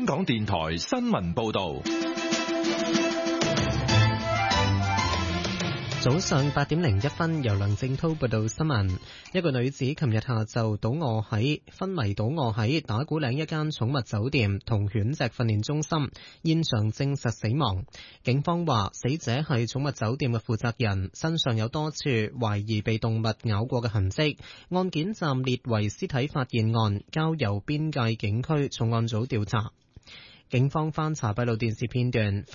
港電台新聞報道。 早上8點01分，由梁正濤報道新聞。一個女子琴日下晝昏迷倒卧喺打鼓嶺一間寵物酒店同犬隻訓練中心，現場證實死亡。警方話，死者係寵物酒店嘅負責人，身上有多處懷疑被動物咬過嘅痕跡。案件暫列為屍體發現案，交由邊界警區重案組調查。警方翻查閉路電視片段。